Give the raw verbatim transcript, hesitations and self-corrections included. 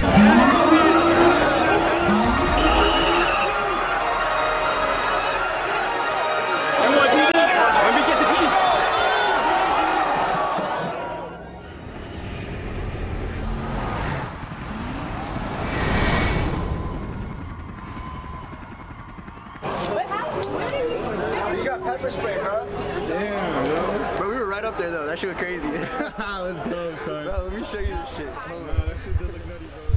You got pepper spray, bro. Damn, yo. Bro, we were right up there, though. That shit was crazy. Let's go, son. Bro, let me show you this shit. Nah, that shit did look nutty, bro.